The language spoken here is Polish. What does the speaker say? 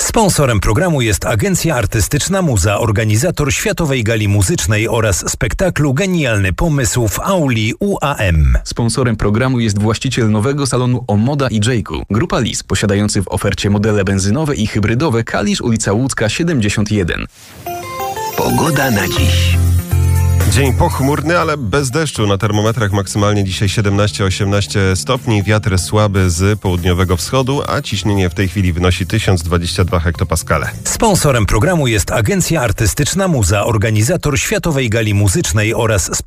Sponsorem programu jest Agencja Artystyczna Muza, organizator Światowej Gali Muzycznej oraz spektaklu Genialny Pomysł w auli UAM. Sponsorem programu jest właściciel nowego salonu Omoda i Jayku. Grupa Lis, posiadający w ofercie modele benzynowe i hybrydowe. Kalisz, ulica Łódzka 71. Pogoda na dziś. Dzień pochmurny, ale bez deszczu. Na termometrach maksymalnie dzisiaj 17-18 stopni. Wiatr słaby z południowego wschodu, a ciśnienie w tej chwili wynosi 1022 hektopaskale. Sponsorem programu jest Agencja Artystyczna Muza, organizator Światowej Gali Muzycznej oraz